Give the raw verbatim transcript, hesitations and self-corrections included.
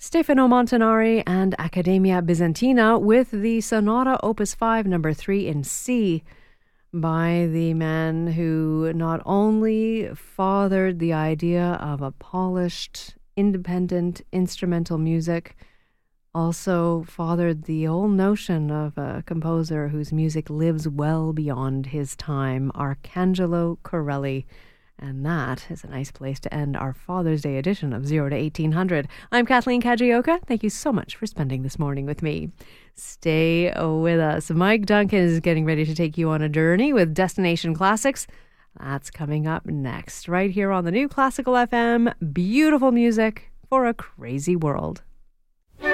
Stefano Montanari and Accademia Bizantina with the Sonata Opus five, number three in C, by the man who not only fathered the idea of a polished, independent instrumental music, also fathered the whole notion of a composer whose music lives well beyond his time, Arcangelo Corelli. And that is a nice place to end our Father's Day edition of zero to eighteen hundred. I'm Kathleen Kajioka. Thank you so much for spending this morning with me. Stay with us. Mike Duncan is getting ready to take you on a journey with Destination Classics. That's coming up next, right here on the New Classical F M. Beautiful music for a crazy world.